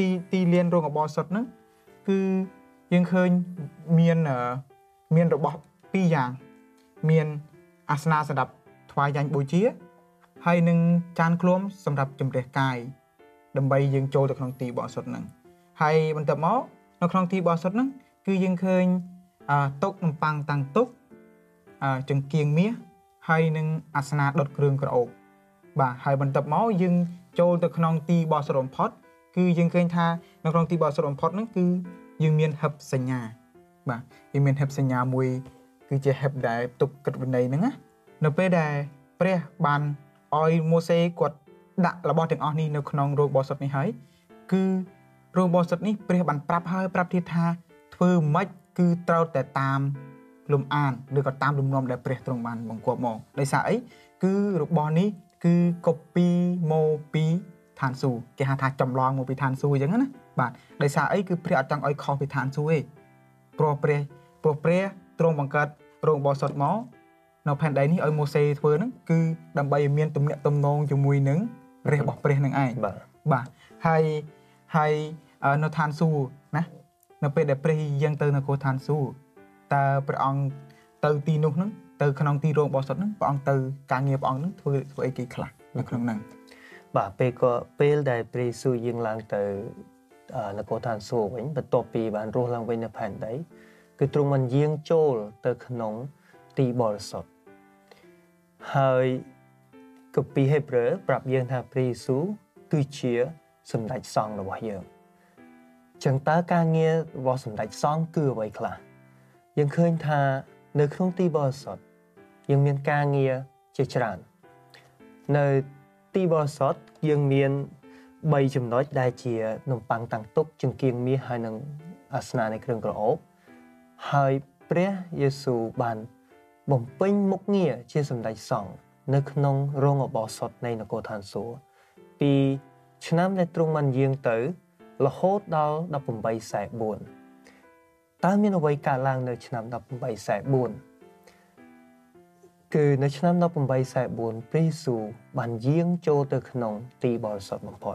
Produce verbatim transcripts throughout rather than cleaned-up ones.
ទីទីលានរោងអបអរសុទ្ធហ្នឹងគឺយើងឃើញមានមានរបស់ពីរយ៉ាងមានអាសនៈសម្រាប់ថ្វាយយ៉ាញ់បូជាហើយនឹងចានឃ្លាំសម្រាប់ជំរះកាយដើម្បីយើងចូលទៅក្នុងទីបរិសុទ្ធហ្នឹងហើយបន្ទាប់មកនៅក្នុងទីបរិសុទ្ធហ្នឹងគឺយើងឃើញតុនំប៉័ងតាំងទុកចង្គៀងមាសហើយនឹងអាសនៈដុតគ្រឿងក្រអូបបាទហើយបន្ទាប់មកយើងចូលទៅក្នុងទីបរិសុទ្ធបំផុតគឺយើងឃើញថានៅក្នុងទីបរិសុទ្ធបំផុតហ្នឹងគឺយើងមានហឹបសញ្ញាបាទយើងមានហឹបសញ្ញាមួយគឺជាហឹបដែលទុកគិតវិន័យហ្នឹងណានៅពេលដែលព្រះបានឲ្យម៉ូសេគាត់ដាក់របស់ទាំងអស់នេះនៅក្នុងរោងបរិសុទ្ធនេះហើយគឺរោងបរិសុទ្ធនេះព្រះបានប្រាប់ហើយប្រាប់ទៀតថាធ្វើម៉េចគឺត្រូវតែតាមលំអានឬក៏តាមលំនាំដែលព្រះទ្រង់បានបង្គាប់មកដោយសារអីគឺរបស់នេះគឺ copy មកពីឋានសួគ៌គេហៅថាចម្លងមកពីឋានសួគ៌អញ្ចឹងណាបាទដោយសារអីគឺព្រះអត់ចង់ឲ្យខុសពីឋានសួគ៌ទេព្រោះព្រះព្រោះព្រះទ្រង់បង្កើតរោងបរិសុទ្ធមកនៅផែនដីនេះឲ្យម៉ូសេធ្វើហ្នឹងគឺដើម្បីឲ្យមានទំនាក់ទំនងជាមួយនឹងព្រះរបស់ព្រះនឹងឯងបាទបាទហើយហើយនៅឋានសួគ៌ណានៅពេលដែលព្រះយាងទៅនៅគោឋានសួគ៌តើព្រះអង្គទៅទីនោះហ្នឹងទៅក្នុងទីរោងបរិសុទ្ធហ្នឹងព្រះអង្គទៅការងារព្រះអង្គហ្នឹងធ្វើធ្វើអីគេខ្លះនៅក្នុងហ្នឹងបាទពេលក៏ពេលដែលព្រះយេស៊ូវយាងឡើងទៅនគរឋានសួគ៌វិញបន្ទាប់ពីបានរស់ឡើងវិញនៅផែនដីគឺទ្រង់បានយាងចូលទៅក្នុងទីបរិសុទ្ធហើយគម្ពីរហេព្រើរប្រាប់យើងថាព្រះយេស៊ូវគឺជាសម្ដេចសង្ឃរបស់យើងចឹងតើការងាររបស់សម្ដេចសង្ឃគឺអ្វីខ្លះយើងឃើញថានៅក្នុងទីបរិសុទ្ធយើងមានការងារជាច្រើននៅទីបរិសុទ្ធយើងមានបីចំណុចដែលជានំប៉័ងតាំងទុកចង្គៀងមាសហើយនឹងអាសនៈនៃគ្រឿងក្រអូបហើយព្រះយេស៊ូវបានបំពេញមុខងារជាសម្ដេចសង្ឃនៅក្នុងរោងអបអរសុទ្ធនៃនគរឋានសួគ៌ពីឆ្នាំដែលទ្រង់បានយាងទៅរហូតដល់ដប់ប្រាំសែបួនតើមានអ្វីកើតឡើងនៅឆ្នាំដប់ប្រាំសែបួនគឺនៅឆ្នាំដប់ប្រាំសែបួនព្រះយេស៊ូវបានយាងចូលទៅក្នុងទីបរិសុទ្ធបំផុត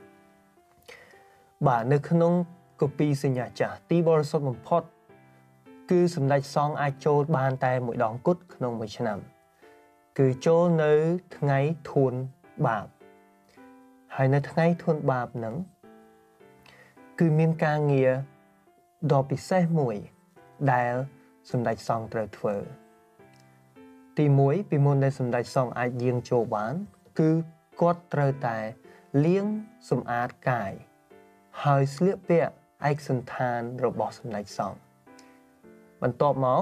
បាទនៅក្នុងគម្ពីរសញ្ញាចាស់ទីបរិសុទ្ធបំផុតគឺសម្ដេចសង្ឃអាចចូលបានតែមួយដងគត់ក្នុងមួយឆ្នាំគឺចូលនៅថ្ងៃធួនបាបហើយនៅថ្ងៃធួនបាបហ្នឹងគឺមានការងារដ៏ពិសេសមួយដែលសម្ដេចសង្ឃត្រូវធ្វើទីមួយពីមុនដែលសម្ដេចសង្ឃអាចយាងចូលបានគឺគាត់ត្រូវតែលាងសម្អាតកាយហើយស្លៀកពាក់ឯកសណ្ឋានរបស់សម្ដេចសង្ឃបន្ទាប់មក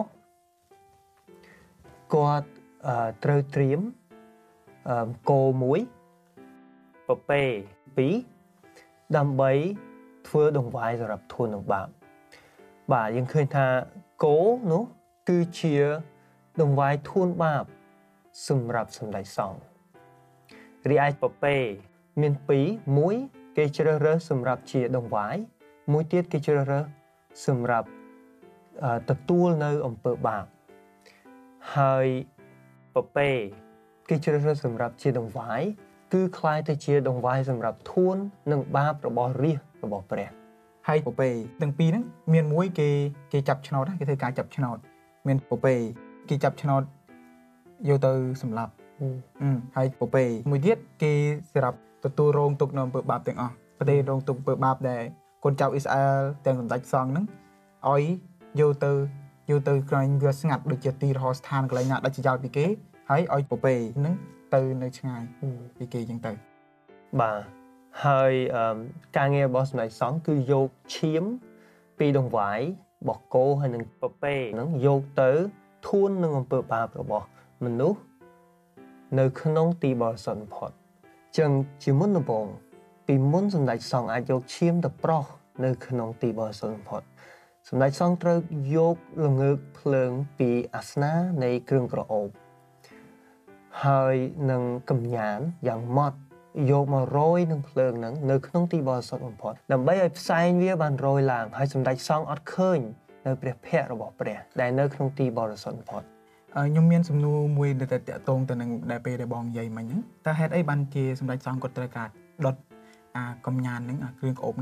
គាត់ត្រូវត្រៀមគោមួយពពែពីរដើម្បីធ្វើដង្វាយសម្រាប់ធួននឹងបាបបាទយើងឃើញថាគោនោះគឺជាដង្វាយធួនបាបសម្រាប់សម្ដេចសង្ឃរីឯពពែមានពីរមួយគេជ្រើសរើសសម្រាប់ជាដង្វាយមួយទៀតគេជ្រើសរើសសម្រាប់ទទួលនៅអំពើបាបហើយពពែគេជ្រើសរើសសម្រាប់ជាដង្វាយគឺคล้ายទៅជាដង្វាយសម្រាប់ធួននិងបាបរបស់រាជរបស់ព្រះហើយពពែទាំងពីរហ្នឹងមានមួយគេគេចាប់ឆ្នោតគេធ្វើការចាប់ឆ្នោតមានពពែគេចាប់ឆ្នោតយកទៅសម្លាប់ហើយពពែមួយទៀតគេសម្រាប់ទទួលរងទុកនៅអំពើបាបទាំងអស់ប្រទេសរងទុកអំពើបាបដែលកូនចៅអ៊ីស្រាអែលទាំងសម្ដេចសង្ឃហ្នឹងឲ្យយកទៅយកទៅក្រែងវាស្ងាត់ដូចជាទីរហោស្ថានកន្លែងណាដាច់ចោលពីគេហើយឲ្យពពែហ្នឹងទៅនៅឆ្ងាយពីគេចឹងទៅបាទហើយការងាររបស់សម្ដេចសង្ឃគឺយកឈាមពីដង្វាយរបស់គោហើយនឹងពពែហ្នឹងយកទៅធួននឹងអំពើបាបរបស់មនុស្សនៅក្នុងទីបរិសុទ្ធបំផុតចឹងជាមុនដំបូងពីមុនសម្ដេចសង្ឃអាចយកឈាមទៅប្រោះនៅក្នុងទីបរិសុទ្ធបំផុតសម្ដេចសង្ឃត្រូវយកល្ងើកភ្លើងពីអាសនៈនៃគ្រឿងក្រអូបហើយនឹងកំញានយ៉ាងម៉ត់យកមករយនឹងភ្លើងហ្នឹងនៅក្នុងទីបរិសុទ្ធបំផុតដើម្បីឲ្យផ្សែងវាបានរយឡើងហើយសម្ដេចសង្ឃអត់ឃើញនៅព្រះភ័ក្ត្ររបស់ព្រះដែលនៅក្នុងទីបរិសុទ្ធបំផុតខ្ញុំមានសំណួរមួយដែលតកតងទៅនឹងដែលពេលដែលបងនិយាយមិញហ្នឹងតើហេតុអីបានជាសម្ដេចសង្ឃគាត់ត្រូវការដុតអាកំញានហ្នឹងអាគ្រឿងក្រអូប